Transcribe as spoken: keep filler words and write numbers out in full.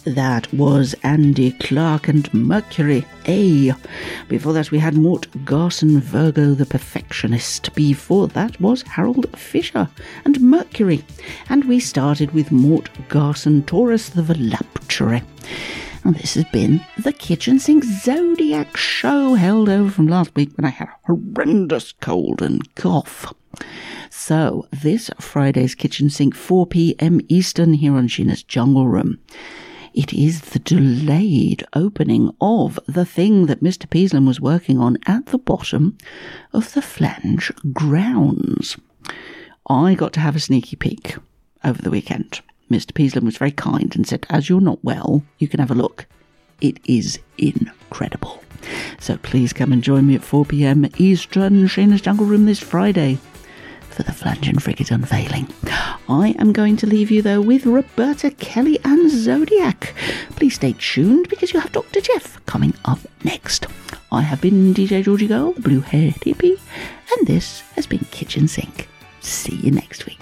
That was Andy Clark and Mercury, A. Before that we had Mort Garson, Virgo the Perfectionist. Before that was Harold Fisher and Mercury. And we started with Mort Garson, Taurus the Voluptuary. And this has been the Kitchen Sink Zodiac Show, held over from last week when I had a horrendous cold and cough. So, this Friday's Kitchen Sink, four p.m. Eastern, here on Sheena's Jungle Room. It is the delayed opening of the thing that Mister Peaslam was working on at the bottom of the Flange grounds. I got to have a sneaky peek over the weekend. Mister Peaslam was very kind and said, as you're not well, you can have a look. It is incredible. So please come and join me at four p.m. Eastern, Sheena's Jungle Room this Friday for the Flange and Frigate unveiling. I am going to leave you, though, with Roberta Kelly and Zodiac. Please stay tuned because you have Doctor Jeff coming up next. I have been D J Georgie Girl, the blue-haired hippie, and this has been Kitchen Sink. See you next week.